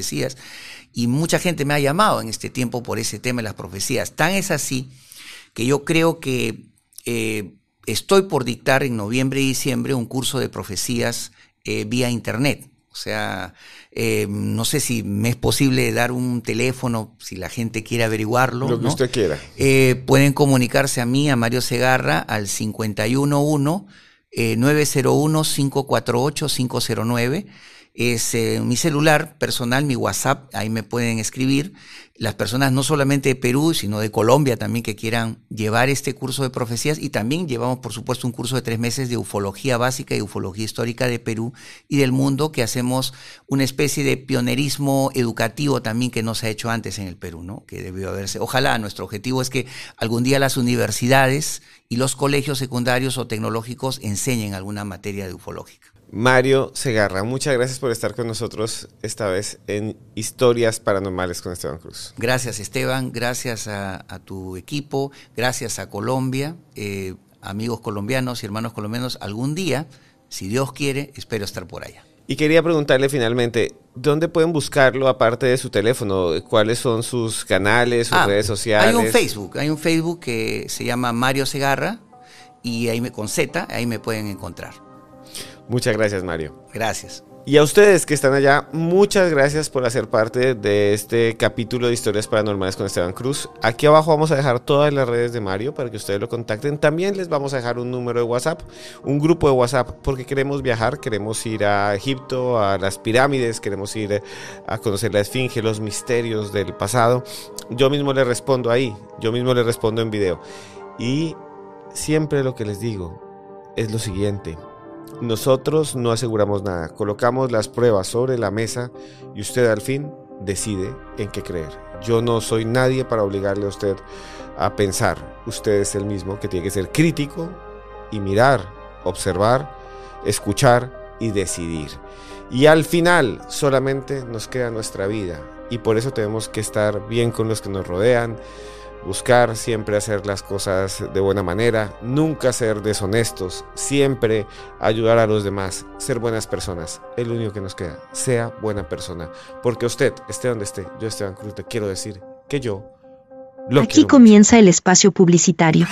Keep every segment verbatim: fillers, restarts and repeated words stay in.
profecías, y mucha gente me ha llamado en este tiempo por ese tema de las profecías. Tan es así que yo creo que eh, estoy por dictar en noviembre y diciembre un curso de profecías eh, vía internet. O sea, eh, no sé si me es posible dar un teléfono, si la gente quiere averiguarlo. Lo que ¿no? usted quiera. Eh, pueden comunicarse a mí, a Mario Segarra, al cincuenta y uno uno, nueve cero uno, cinco cuatro ocho, cinco cero nueve. Es eh, mi celular personal, mi WhatsApp, ahí me pueden escribir. Las personas no solamente de Perú, sino de Colombia también que quieran llevar este curso de profecías, y también llevamos, por supuesto, un curso de tres meses de ufología básica y ufología histórica de Perú y del mundo, que hacemos una especie de pionerismo educativo también que no se ha hecho antes en el Perú, ¿no? Que debió haberse. Ojalá, nuestro objetivo es que algún día las universidades y los colegios secundarios o tecnológicos enseñen alguna materia de ufológica. Mario Segarra, muchas gracias por estar con nosotros esta vez en Historias Paranormales con Esteban Cruz. Gracias, Esteban, gracias a, a tu equipo, gracias a Colombia, eh, amigos colombianos y hermanos colombianos. Algún día, si Dios quiere, espero estar por allá. Y quería preguntarle finalmente, ¿dónde pueden buscarlo aparte de su teléfono? ¿Cuáles son sus canales, sus ah, redes sociales? Hay un Facebook, hay un Facebook que se llama Mario Segarra, y ahí me, con Z, ahí me pueden encontrar. Muchas gracias, Mario. Gracias. Y a ustedes que están allá, muchas gracias por hacer parte de este capítulo de Historias Paranormales con Esteban Cruz. Aquí abajo vamos a dejar todas las redes de Mario para que ustedes lo contacten. También les vamos a dejar un número de WhatsApp, un grupo de WhatsApp, porque queremos viajar, queremos ir a Egipto, a las pirámides, queremos ir a conocer la Esfinge, los misterios del pasado. Yo mismo les respondo ahí, yo mismo les respondo en video. Y siempre lo que les digo es lo siguiente: nosotros no aseguramos nada, colocamos las pruebas sobre la mesa y usted al fin decide en qué creer. Yo no soy nadie para obligarle a usted a pensar. Usted es el mismo que tiene que ser crítico y mirar, observar, escuchar y decidir. Y al final solamente nos queda nuestra vida, y por eso tenemos que estar bien con los que nos rodean, buscar siempre hacer las cosas de buena manera, nunca ser deshonestos, siempre ayudar a los demás, ser buenas personas. Es lo único que nos queda, sea buena persona. Porque usted, esté donde esté, yo Esteban Cruz, te quiero decir que yo lo Aquí comienza mucho. El espacio publicitario.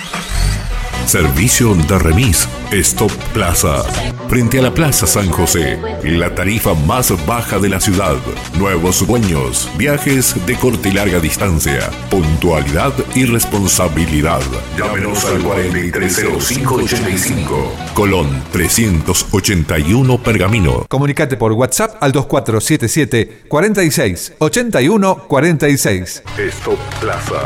Servicio de remis Stop Plaza. Frente a la Plaza San José, la tarifa más baja de la ciudad. Nuevos dueños, viajes de corta y larga distancia, puntualidad y responsabilidad. Llámenos al cuarenta y tres cero cinco ochenta y cinco. Colón trescientos ochenta y uno Pergamino. Comunicate por WhatsApp al dos cuatro siete siete, cuarenta y seis, ochenta y uno, cuarenta y seis. Stop Plaza.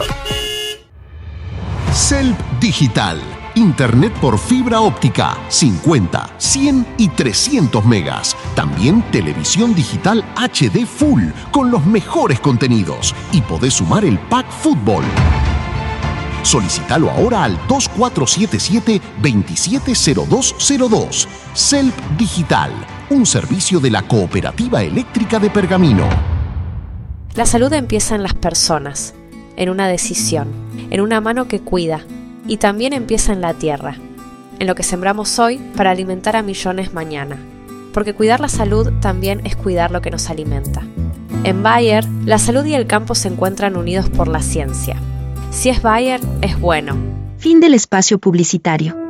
Celp Digital. Internet por fibra óptica, cincuenta, cien y trescientos megas. También televisión digital H D Full con los mejores contenidos. Y podés sumar el pack fútbol. Solicítalo ahora al dos cuatro siete siete, veintisiete cero dos cero dos. Celp Digital, un servicio de la Cooperativa Eléctrica de Pergamino. La salud empieza en las personas, en una decisión, en una mano que cuida. Y también empieza en la tierra, en lo que sembramos hoy para alimentar a millones mañana. Porque cuidar la salud también es cuidar lo que nos alimenta. En Bayer, la salud y el campo se encuentran unidos por la ciencia. Si es Bayer, es bueno. Fin del espacio publicitario.